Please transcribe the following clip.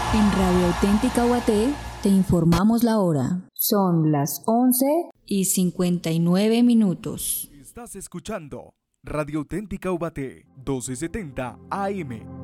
En Radio Auténtica UAT te informamos la hora. Son las 11:59. Estás escuchando Radio Auténtica UAT 1270 AM.